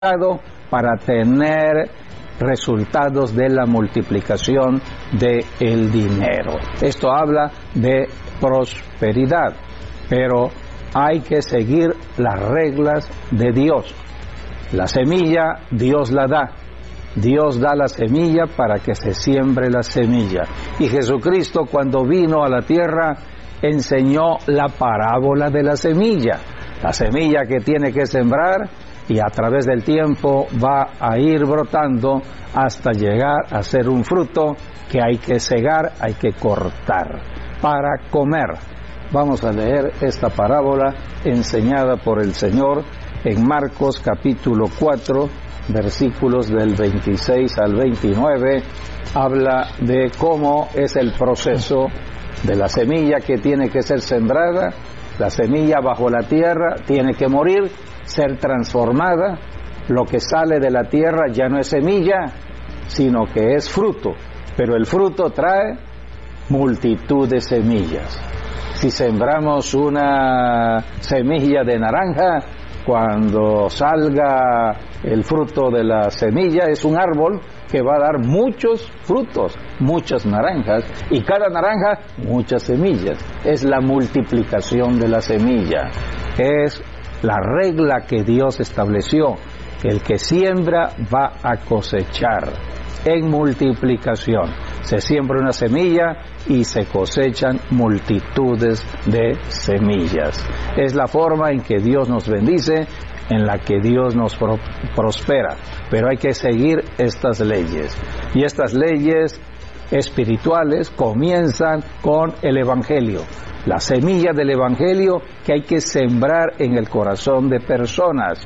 para tener resultados de la multiplicación del dinero. Esto habla de prosperidad, pero hay que seguir las reglas de Dios. La semilla Dios la da. Dios da la semilla para que se siembre la semilla. Y Jesucristo, cuando vino a la tierra, enseñó la parábola de la semilla que tiene que sembrar, y a través del tiempo va a ir brotando hasta llegar a ser un fruto que hay que segar, hay que cortar para comer. Vamos a leer esta parábola enseñada por el Señor en Marcos capítulo 4, versículos del 26 al 29. Habla de cómo es el proceso de la semilla que tiene que ser sembrada. La semilla bajo la tierra tiene que morir, ser transformada. Lo que sale de la tierra ya no es semilla, sino que es fruto. Pero el fruto trae multitud de semillas. Si sembramos una semilla de naranja, cuando salga el fruto de la semilla es un árbol que va a dar muchos frutos, muchas naranjas, y cada naranja muchas semillas. Es la multiplicación de la semilla. Es la regla que Dios estableció, que el que siembra va a cosechar en multiplicación. Se siembra una semilla y se cosechan multitudes de semillas. Es la forma en que Dios nos bendice, en la que Dios nos prospera. Pero hay que seguir estas leyes. Y estas leyes espirituales comienzan con el Evangelio. La semilla del Evangelio que hay que sembrar en el corazón de personas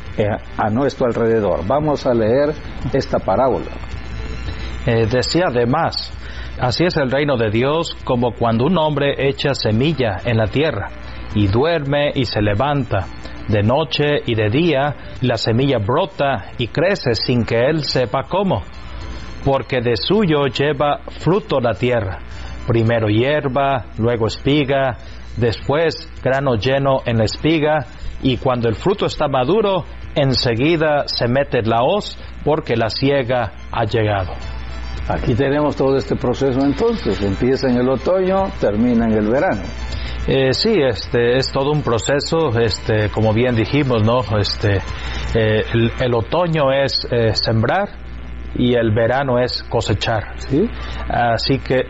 a nuestro alrededor. Vamos a leer esta parábola. Decía además, así es el reino de Dios como cuando un hombre echa semilla en la tierra y duerme y se levanta de noche y de día, la semilla brota y crece sin que él sepa cómo, porque de suyo lleva fruto la tierra, primero hierba, luego espiga, después grano lleno en la espiga, y cuando el fruto está maduro, enseguida se mete la hoz, porque la siega ha llegado. Aquí tenemos todo este proceso entonces, empieza en el otoño, termina en el verano. Sí, es todo un proceso, como bien dijimos, ¿no? El otoño es sembrar y el verano es cosechar. ¿Sí? Así que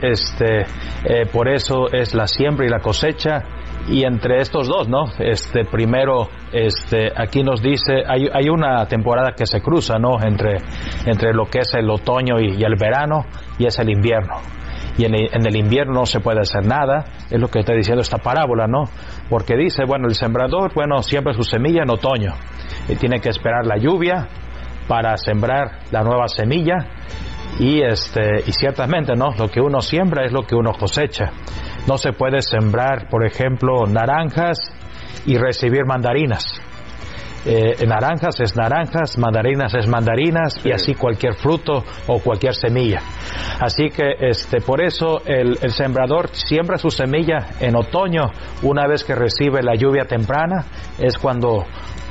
por eso es la siembra y la cosecha. Y entre estos dos, ¿no? Primero, aquí nos dice, hay una temporada que se cruza, ¿no? Entre lo que es el otoño y el verano, y es el invierno. Y en el invierno no se puede hacer nada, es lo que está diciendo esta parábola, ¿no? Porque dice, el sembrador, siembra su semilla en otoño, y tiene que esperar la lluvia para sembrar la nueva semilla, y ciertamente, ¿no? Lo que uno siembra es lo que uno cosecha. No se puede sembrar, por ejemplo, naranjas y recibir mandarinas. Naranjas es naranjas, mandarinas es mandarinas, y así cualquier fruto o cualquier semilla. Así que por eso el sembrador siembra su semilla en otoño. Una vez que recibe la lluvia temprana es cuando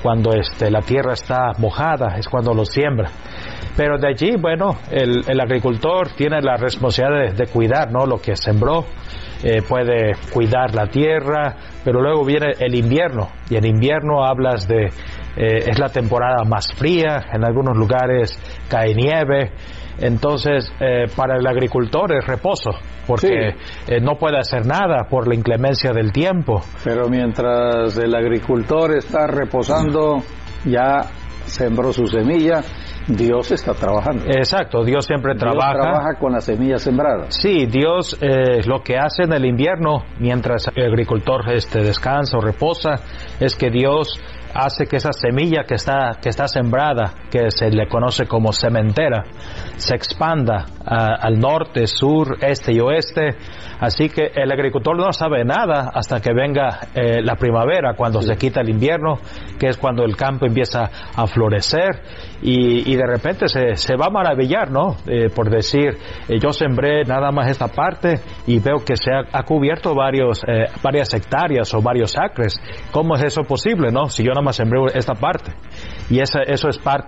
la tierra está mojada, es cuando lo siembra. Pero de allí, el agricultor tiene la responsabilidad de cuidar, ¿no? Lo que sembró. Puede cuidar la tierra, pero luego viene el invierno, y en invierno hablas de es la temporada más fría, en algunos lugares cae nieve. Entonces para el agricultor es reposo, porque no puede hacer nada por la inclemencia del tiempo. Pero mientras el agricultor está reposando, ya sembró su semilla, Dios está trabajando. Exacto, Dios siempre trabaja. Dios trabaja con la semilla sembrada. Sí, Dios lo que hace en el invierno, mientras el agricultor descansa o reposa, es que Dios hace que esa semilla que está sembrada, que se le conoce como sementera, se expanda al norte, sur, este y oeste. Así que el agricultor no sabe nada hasta que venga la primavera, cuando se quita el invierno, que es cuando el campo empieza a florecer, y de repente se va a maravillar, ¿no? Por decir, yo sembré nada más esta parte y veo que se ha cubierto varias hectáreas o varios acres. ¿Cómo es eso posible, no? Si yo nada más sembré esta parte. Y eso es parte